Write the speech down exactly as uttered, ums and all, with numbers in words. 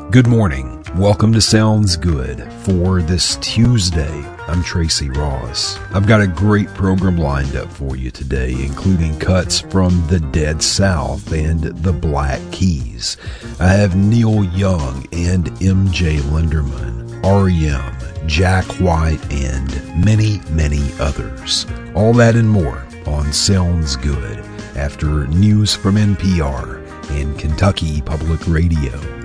Good morning. Welcome to Sounds Good for this Tuesday. I'm Tracy Ross. I've got a great program lined up for you today, including cuts from the Dead South and the Black Keys. I have Neil Young and M J Lenderman, R E M, Jack White, and many, many others. All that and more on Sounds Good after news from N P R and Kentucky Public Radio.